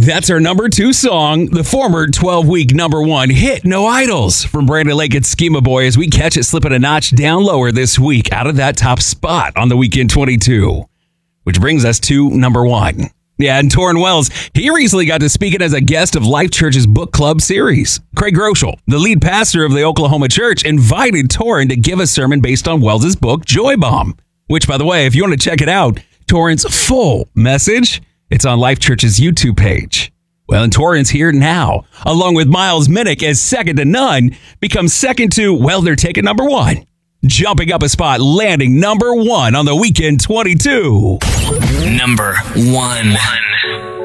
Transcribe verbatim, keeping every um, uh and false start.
That's our number two song, the former twelve-week number one hit, No Idols, from Brandon Lake and Schema Boy, as we catch it slipping a notch down lower this week out of that top spot on the Weekend twenty-two. Which brings us to number one. Yeah, and Torrin Wells, he recently got to speaking as a guest of Life Church's book club series. Craig Groeschel, the lead pastor of the Oklahoma church, invited Torrin to give a sermon based on Wells' book, Joy Bomb. Which, by the way, if you want to check it out, Torrin's full message, it's on Life Church's YouTube page. Well, and Torrin's here now, along with Miles Minnick as second to none, becomes second to, well, they're taking number one. Jumping up a spot, landing number one on the Weekend twenty-two. Number one.